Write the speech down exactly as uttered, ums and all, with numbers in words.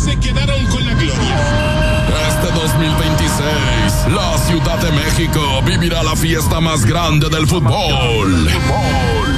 se quedaron con la gloria. Este dos mil veintiséis, la Ciudad de México vivirá la fiesta más grande del fútbol.